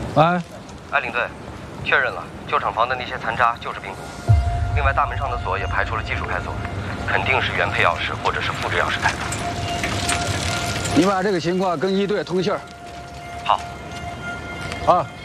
哎， 领队，确认了，旧厂房的那些残渣就是病毒。另外，大门上的锁也排除了技术开锁，肯定是原配钥匙或者是复制钥匙开的。 你把这个情况跟1队通信儿。 好。 啊。